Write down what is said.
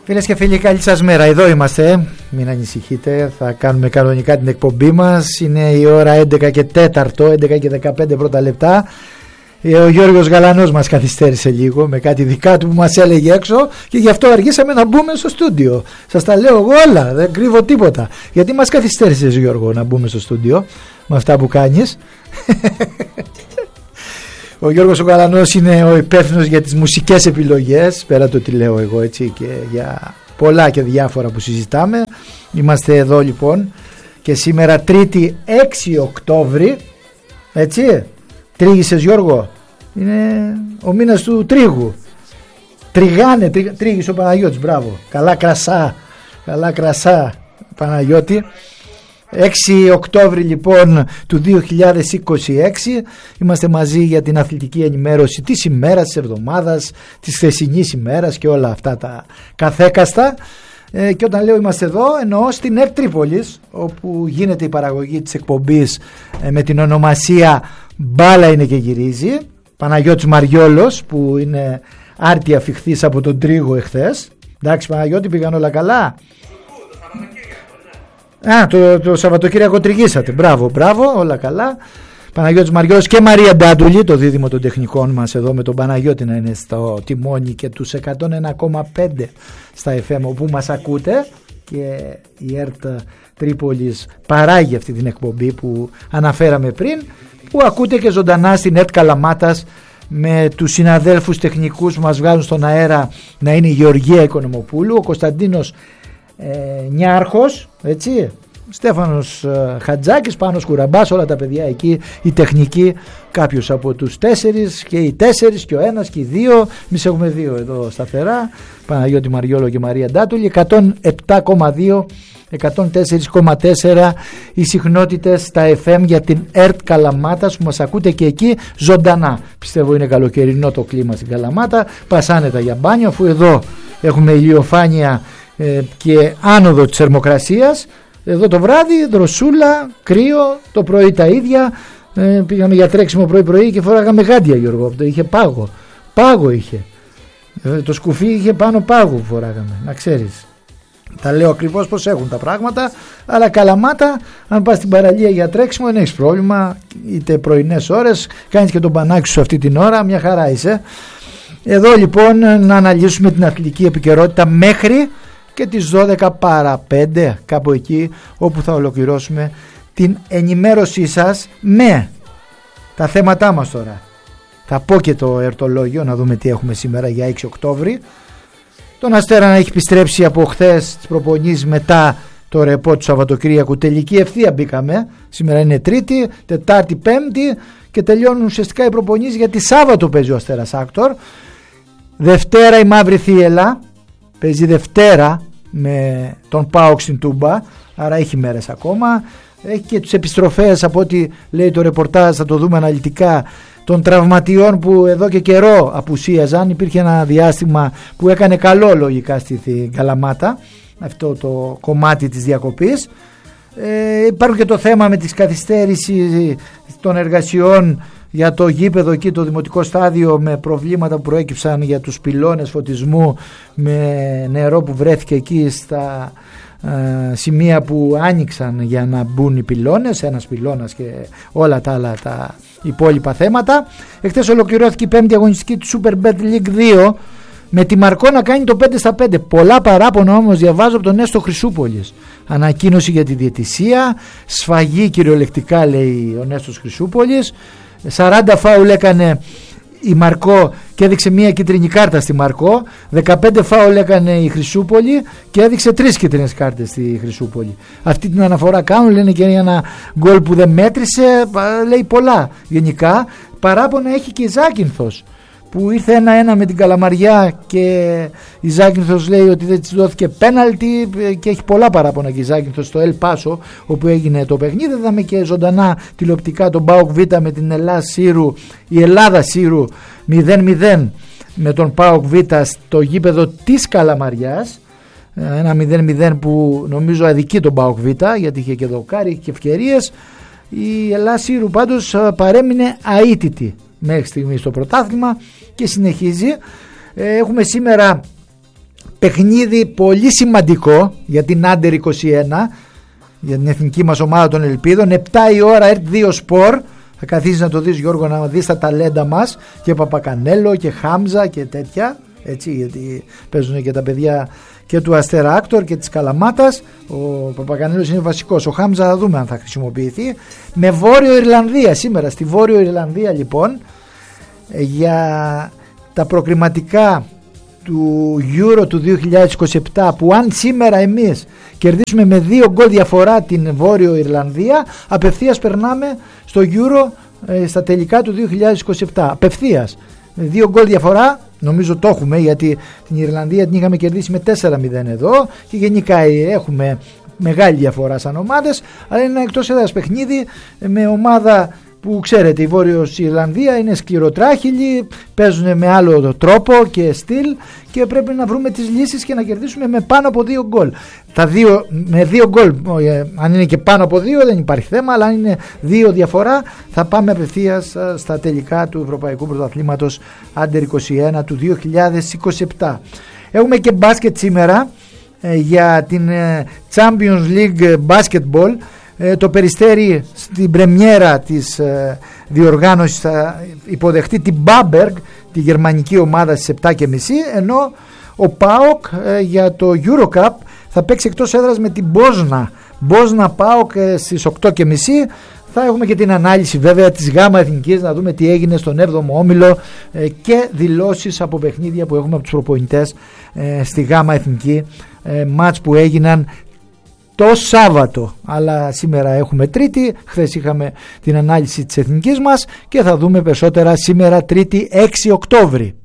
Φίλες και φίλοι, καλή σας μέρα. Εδώ είμαστε. Μην ανησυχείτε. Θα κάνουμε κανονικά την εκπομπή μας. Είναι η ώρα 11 και 4, 11 και 15 πρώτα λεπτά. Ο Γιώργος Γαλανός μας καθυστέρησε λίγο με κάτι δικά του που μας έλεγε έξω και γι' αυτό αργήσαμε να μπούμε στο στούντιο. Σας τα λέω εγώ όλα, δεν κρύβω τίποτα. Γιατί μας καθυστέρησες, Γιώργο, να μπούμε στο στούντιο με αυτά που κάνεις? Ο Γιώργος ο Γαλανός είναι ο υπεύθυνος για τις μουσικές επιλογές, πέρα το τι λέω εγώ, έτσι, και για πολλά και διάφορα που συζητάμε. Είμαστε εδώ λοιπόν και σήμερα Τρίτη 6 Οκτώβρη, έτσι. Τρίγησες, Γιώργο? Είναι ο μήνας του τρίγου. Τριγάνε, τρίγησε ο Παναγιώτης, μπράβο. Καλά κρασά Παναγιώτη. 6 Οκτώβρη λοιπόν του 2026 είμαστε μαζί για την αθλητική ενημέρωση της ημέρας, της εβδομάδας, της χθεσινής ημέρας και όλα αυτά τα καθέκαστα. Και όταν λέω είμαστε εδώ, εννοώ στην ΕΡΤ Τρίπολης, όπου γίνεται η παραγωγή της εκπομπής με την ονομασία Μπάλα είναι και γυρίζει. Παναγιώτης Μαριόλος, που είναι άρτια φιχθής από τον τρίγο εχθές. Εντάξει Παναγιώτη, πήγαν όλα καλά? Το Σαββατοκύριακο τριγήσατε. Μπράβο, όλα καλά. Παναγιώτης Μαριόλος και Μαρία Ντάντουλη, το δίδυμο των τεχνικών μας εδώ, με τον Παναγιώτη να είναι στο τιμόνι και τους 101,5 στα FM όπου μας ακούτε. Και η ΕΡΤ Τρίπολης παράγει αυτή την εκπομπή που αναφέραμε πριν, που ακούτε και ζωντανά στην ΕΡΤ Καλαμάτας με τους συναδέλφους τεχνικούς που μας βγάζουν στον αέρα, να είναι η Γεωργία Οικονομοπούλου, ο Κωνσταντίνος Νιάρχος, έτσι, Στέφανος Χατζάκης, Πάνος Κουραμπάς, όλα τα παιδιά εκεί, η τεχνική, κάποιος από τους 4 και οι 4 και ο 1 και οι 2, εμείς έχουμε 2 εδώ σταθερά, Παναγιώτη Μαριόλο και Μαρία Ντάτουλη. 107,2, 104,4 οι συχνότητες στα FM για την ΕΡΤ Καλαμάτας, που μας ακούτε και εκεί ζωντανά. Πιστεύω είναι καλοκαιρινό το κλίμα στην Καλαμάτα, πασάνετα για μπάνιο, αφού εδώ έχουμε ηλιοφάνεια και άνοδο της θερμοκρασίας. Εδώ το βράδυ δροσούλα, κρύο, το πρωί τα ίδια. Πήγαμε για τρέξιμο πρωί και φοράγαμε γάντια, Γιώργο. Είχε πάγο είχε. Το σκουφί είχε πάνω πάγο που φοράγαμε, να ξέρεις. Τα λέω ακριβώς πως έχουν τα πράγματα. Αλλά Καλαμάτα, αν πας στην παραλία για τρέξιμο, δεν έχεις πρόβλημα. Είτε πρωινές ώρες, κάνεις και τον πανάκι σου αυτή την ώρα, μια χαρά είσαι. Εδώ λοιπόν να αναλύσουμε την αθλητική επικαιρότητα μέχρι και τις 12 παρά 5, κάπου εκεί, όπου θα ολοκληρώσουμε την ενημέρωσή σας με τα θέματά μας τώρα. Θα πω και το ερτολόγιο, να δούμε τι έχουμε σήμερα για 6 Οκτώβρη. Τον Αστέρα να έχει επιστρέψει από χθες τις προπονήσεις μετά το ρεπό του Σαββατοκύριακου. Τελική ευθεία μπήκαμε. Σήμερα είναι Τρίτη, Τετάρτη, Πέμπτη και τελειώνουν ουσιαστικά οι προπονήσεις, γιατί Σάββατο παίζει ο Αστέρας Άκτορ. Δευτέρα η Μαύρη Θύελλα παίζει Δευτέρα με τον ΠΑΟΚ στην Τούμπα, άρα έχει μέρες ακόμα. Έχει και τις επιστροφές, από ό,τι λέει το ρεπορτάζ, θα το δούμε αναλυτικά, των τραυματιών που εδώ και καιρό απουσίαζαν. Υπήρχε ένα διάστημα που έκανε καλό λογικά στη Καλαμάτα αυτό το κομμάτι της διακοπής. Υπάρχουν και το θέμα με τις καθυστέρηση των εργασιών για το γήπεδο εκεί, το δημοτικό στάδιο, με προβλήματα που προέκυψαν για τους πυλώνες φωτισμού, με νερό που βρέθηκε εκεί στα σημεία που άνοιξαν για να μπουν οι πυλώνες, ένας πυλώνας και όλα τα άλλα τα υπόλοιπα θέματα. Εχθές ολοκληρώθηκε η 5η αγωνιστική του Super Bet League 2 με τη Μαρκό να κάνει το 5-5. Πολλά παράπονα όμως διαβάζω από τον Νέστο Χρυσούπολης. Ανακοίνωση για τη διαιτησία, σφαγή κυριολεκτικά, λέει ο Νέστος Χρυσούπολης. 40 φάουλ έκανε η Μαρκό και έδειξε μία κίτρινη κάρτα στη Μαρκό. 15 φάουλ έκανε η Χρυσούπολη και έδειξε 3 κίτρινες κάρτες στη Χρυσούπολη. Αυτή την αναφορά κάνουν, λένε και ένα γκολ που δεν μέτρησε, λέει πολλά. Γενικά παράπονα έχει και η Ζάκυνθος, που ήρθε 1-1 με την Καλαμαριά και η Ζάκυνθος λέει ότι δεν της δόθηκε πέναλτι, και έχει πολλά παράπονα και η Ζάκυνθος στο Ελ Πάσο όπου έγινε το παιχνίδι. Είδαμε και ζωντανά τηλεοπτικά τον ΠΑΟΚ Β με την η Ελλάδα Σύρου 0-0 με τον ΠΑΟΚ Β στο γήπεδο της Καλαμαριάς. Ένα 0-0 που νομίζω αδικεί τον ΠΑΟΚ Β, γιατί είχε και δοκάρι, είχε και ευκαιρίες. Η Ελλάδα Σύρου πάντως παρέμεινε αίτητη μέχρι στιγμή στο πρωτάθλημα και συνεχίζει. Έχουμε σήμερα 50 παιχνίδι πολύ σημαντικό για την Under 21, για την εθνική μας ομάδα των Ελπίδων. 7 η ώρα ΕΡΤ2 Σπορ. Θα καθίσεις να το δεις, Γιώργο, να δεις τα ταλέντα μας, και Παπακανέλο και Χάμζα και τέτοια, έτσι, γιατί παίζουν και τα παιδιά και του Αστέρα Άκτορ και της Καλαμάτας. Ο Παπακανέλος είναι βασικός, ο Χάμζα θα δούμε αν θα χρησιμοποιηθεί. Με Βόρειο Ιρλανδία σήμερα, στη Βόρειο Ιρλανδία λοιπόν, για τα προκριματικά του Euro του 2027, που αν σήμερα εμείς κερδίσουμε με 2 γκολ διαφορά την Βόρειο Ιρλανδία, απευθείας περνάμε στο Euro στα τελικά του 2027. Απευθείας. 2 γκολ διαφορά νομίζω το έχουμε, γιατί την Ιρλανδία την είχαμε κερδίσει με 4-0 εδώ, και γενικά έχουμε μεγάλη διαφορά σαν ομάδες, αλλά είναι ένα εκτός έδρας παιχνίδι με ομάδα που ξέρετε, η Βόρειος Ιρλανδία είναι σκληροτράχυλοι, παίζουν με άλλο τρόπο και στυλ, και πρέπει να βρούμε τις λύσεις και να κερδίσουμε με πάνω από 2 γκολ. Με 2 γκολ, αν είναι και πάνω από 2 δεν υπάρχει θέμα, αλλά αν είναι 2 διαφορά θα πάμε απευθείας στα τελικά του Ευρωπαϊκού Πρωταθλήματος Under 21 του 2027. Έχουμε και μπάσκετ σήμερα για την Champions League Basketball. Το Περιστέρι στην πρεμιέρα της διοργάνωσης θα υποδεχτεί την Bamberg, τη γερμανική ομάδα, στις 7.30, ενώ ο ΠΑΟΚ για το Eurocup θα παίξει εκτός έδρας με την Μπόσνα ΠΑΟΚ στις 8.30. Θα έχουμε και την ανάλυση βέβαια της ΓΑΜΑ Εθνικής, να δούμε τι έγινε στον 7ο όμιλο και δηλώσεις από παιχνίδια που έχουμε από τους προπονητές στη ΓΑΜΑ Εθνική, μάτς που έγιναν το Σάββατο, αλλά σήμερα έχουμε Τρίτη. Χθες είχαμε την ανάλυση της εθνικής μας και θα δούμε περισσότερα σήμερα, Τρίτη 6 Οκτώβρη.